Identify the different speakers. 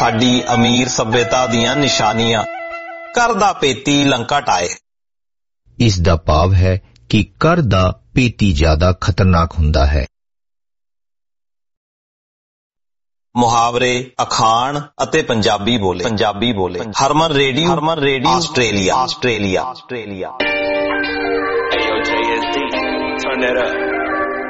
Speaker 1: ਸਾਡੀ ਅਮੀਰ ਸੱਭਿਅਤਾ ਦੀਆਂ ਨਿਸ਼ਾਨੀਆਂ। ਕਰ ਦਾ ਪੇਤੀ ਲੰਕਾ ਟਾਏ।
Speaker 2: ਇਸ ਦਾ ਭਾਵ ਹੈ ਕਿ ਕਰ ਦਾ ਪੇਤੀ ਜ਼ਿਆਦਾ ਖਤਰਨਾਕ ਹੁੰਦਾ ਹੈ।
Speaker 1: ਮੁਹਾਵਰੇ, ਅਖਾਣ ਅਤੇ ਪੰਜਾਬੀ ਬੋਲੇ। ਹਰਮਨ radio Australia.
Speaker 3: Hey, yo, JSD, turn that up.